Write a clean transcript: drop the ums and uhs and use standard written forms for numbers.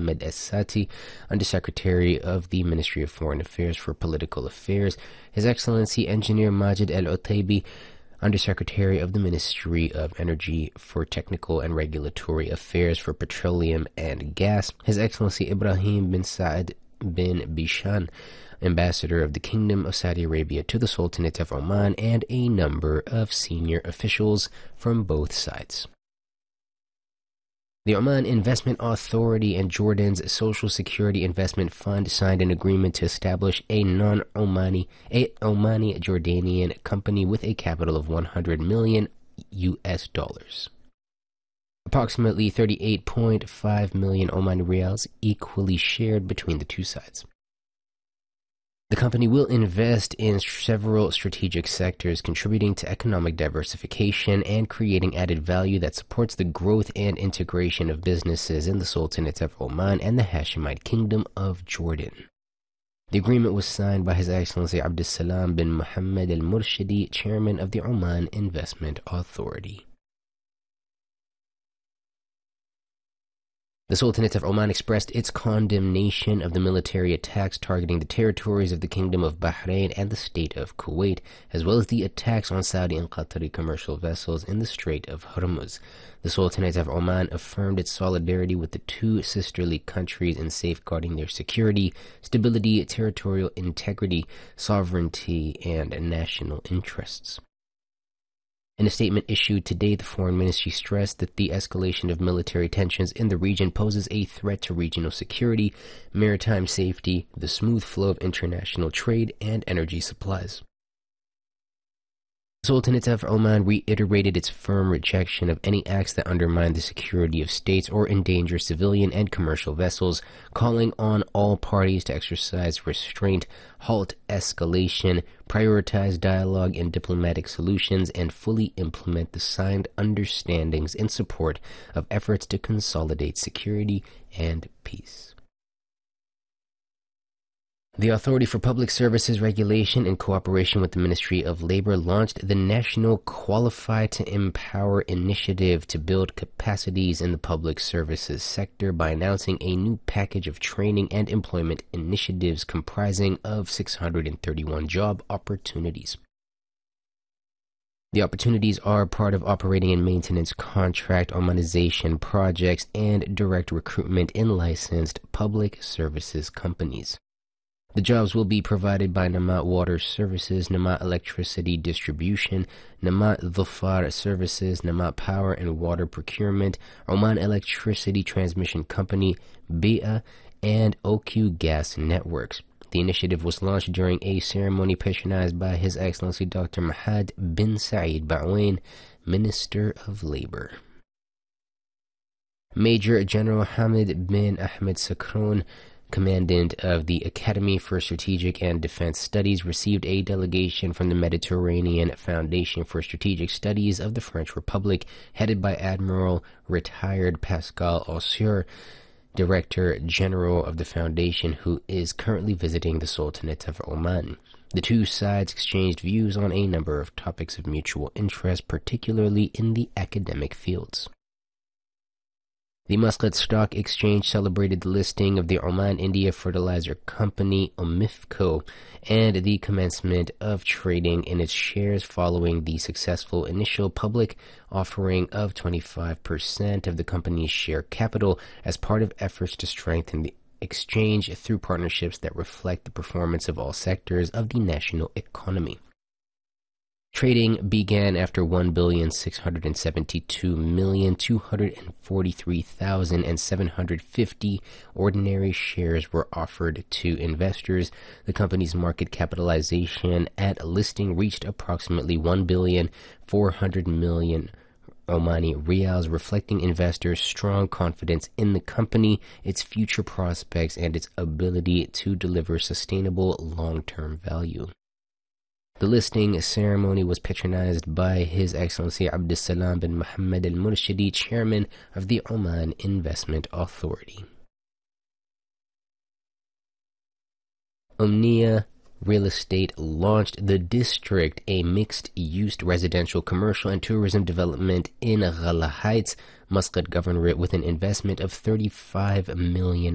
Mohammed Es-Sati, Undersecretary of the Ministry of Foreign Affairs for Political Affairs, His Excellency Engineer Majid Al-Utaibi, Undersecretary of the Ministry of Energy for Technical and Regulatory Affairs for Petroleum and Gas, His Excellency Ibrahim bin Saad bin Bishan, Ambassador of the Kingdom of Saudi Arabia to the Sultanate of Oman, and a number of senior officials from both sides. The Oman Investment Authority and Jordan's Social Security Investment Fund signed an agreement to establish a Omani Jordanian company with a capital of $100 million. Approximately 38.5 million Omani riyals, equally shared between the two sides. The company will invest in several strategic sectors, contributing to economic diversification and creating added value that supports the growth and integration of businesses in the Sultanate of Oman and the Hashemite Kingdom of Jordan. The agreement was signed by His Excellency Abdussalam bin Mohammed Al-Murshidi, Chairman of the Oman Investment Authority. The Sultanate of Oman expressed its condemnation of the military attacks targeting the territories of the Kingdom of Bahrain and the State of Kuwait, as well as the attacks on Saudi and Qatari commercial vessels in the Strait of Hormuz. The Sultanate of Oman affirmed its solidarity with the two sisterly countries in safeguarding their security, stability, territorial integrity, sovereignty, and national interests. In a statement issued today, the Foreign Ministry stressed that the escalation of military tensions in the region poses a threat to regional security, maritime safety, the smooth flow of international trade, and energy supplies. The Sultanate of Oman reiterated its firm rejection of any acts that undermine the security of states or endanger civilian and commercial vessels, calling on all parties to exercise restraint, halt escalation, prioritize dialogue and diplomatic solutions, and fully implement the signed understandings in support of efforts to consolidate security and peace. The Authority for Public Services Regulation, in cooperation with the Ministry of Labor, launched the National Qualify to Empower initiative to build capacities in the public services sector by announcing a new package of training and employment initiatives comprising of 631 job opportunities. The opportunities are part of operating and maintenance contract Omanization projects and direct recruitment in licensed public services companies. The jobs will be provided by Namat Water Services, Namat Electricity Distribution, Namat Dhufar Services, Namat Power and Water Procurement, Oman Electricity Transmission Company, BEA, and OQ Gas Networks. The initiative was launched during a ceremony patronized by His Excellency Dr. Mahad bin Saeed Ba'wain, Minister of Labor. Major General Hamid bin Ahmed Sakroun, Commandant of the Academy for Strategic and Defense Studies, received a delegation from the Mediterranean Foundation for Strategic Studies of the French Republic, headed by Admiral Retired Pascal Aussier, Director General of the Foundation, who is currently visiting the Sultanate of Oman. The two sides exchanged views on a number of topics of mutual interest, particularly in the academic fields. The Muscat Stock Exchange celebrated the listing of the Oman India Fertilizer Company, OMIFCO, and the commencement of trading in its shares following the successful initial public offering of 25% of the company's share capital as part of efforts to strengthen the exchange through partnerships that reflect the performance of all sectors of the national economy. Trading began after 1,672,243,750 ordinary shares were offered to investors. The company's market capitalization at listing reached approximately 1,400 million Omani riyals, reflecting investors' strong confidence in the company, its future prospects, and its ability to deliver sustainable long-term value. The listing ceremony was patronized by His Excellency Abdussalam bin Mohammed Al-Murshidi, Chairman of the Oman Investment Authority. Omnia Real Estate launched The District, a mixed-use residential, commercial, and tourism development in Ghala Heights, Muscat Governorate, with an investment of 35 million